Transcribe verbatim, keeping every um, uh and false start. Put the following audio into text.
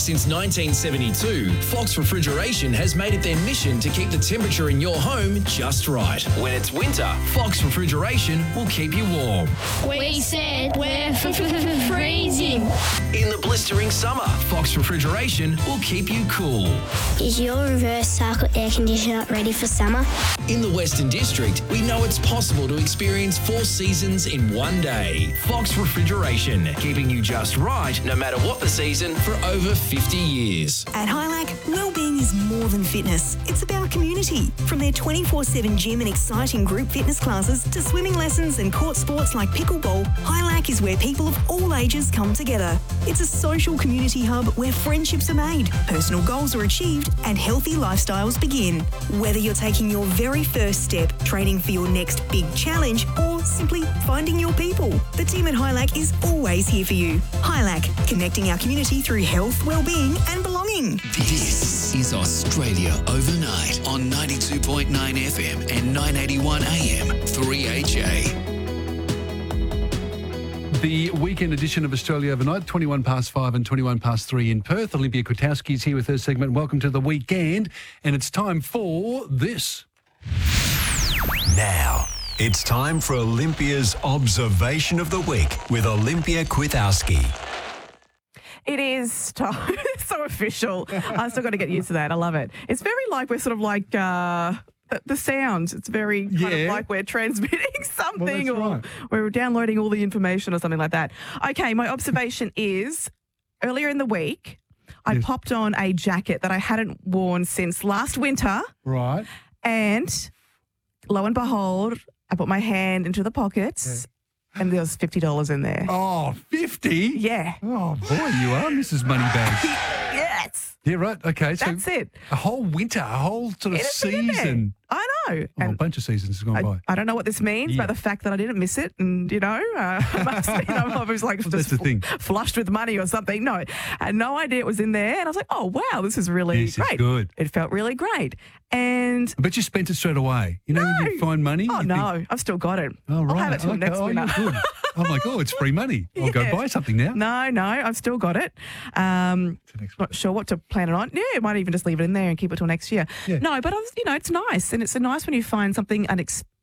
Since nineteen seventy-two, Fox Refrigeration has made it their mission to keep the temperature in your home just right. When it's winter, Fox Refrigeration will keep you warm. We said we're f- f- f- freezing. In the blistering summer, Fox Refrigeration will keep you cool. Is your reverse cycle air conditioner ready for summer? In the Western District, we know it's possible to experience four seasons in one day. Fox Refrigeration, keeping you just right no matter what the season for over fifty years. At Hilac, wellbeing is more than fitness. It's about community. From their twenty-four seven gym and exciting group fitness classes to swimming lessons and court sports like pickleball, Hilac is where people of all ages come together. It's a social community hub where friendships are made, personal goals are achieved, and healthy lifestyles begin. Whether you're taking your very first step, training for your next big challenge, or simply finding your people, the team at Hilac is always here for you. Hilac, connecting our community through health, wellbeing and belonging. This is Australia Overnight on ninety-two point nine F M and nine eighty-one A M three H A. The weekend edition of Australia Overnight, twenty-one past five and twenty-one past three in Perth. Olympia Kwiatkowski is here with her segment. Welcome to the weekend. And it's time for this. Now, it's time for Olympia's Observation of the Week with Olympia Kwiatkowski. It is time. So official. I've still got to get used to that. I love it. It's very like we're sort of like uh, the, the sound. It's very kind Yeah. of like we're transmitting something Well, or that's we're downloading all the information or something like that. Okay, my observation is earlier in the week, I Yes. popped on a jacket that I hadn't worn since last winter, Right. and lo and behold, I put my hand into the pockets and there was fifty dollars in there. Oh, fifty? Yeah. Oh, boy, you are Missus Moneybags. Yes. Yeah, right. Okay. So That's it. a whole winter, a whole sort of It has been in there. season. I know. Oh, a And bunch of seasons has gone by. I, I don't know what this means, Yeah. but the fact that I didn't miss it and, you know, uh, must mean I was like Well, just that's the thing. fl- flushed with money or something. No, I had no idea it was in there. And I was like, oh, wow, this is really This is great. good. It felt really great. And, But you spent it straight away. You know, when you No. find money. oh, you no, think, I've still got it. oh, right. I'll have it till okay. next oh, winter. you're good. I'm like, oh, it's free money. I'll go Yeah. buy something now. No, no, I've still got it. Um, To next not sure what to plan it on. Yeah, I might even just leave it in there and keep it till next year. Yeah. No, but I was, you know, it's nice, and it's so nice when you find something unexpected.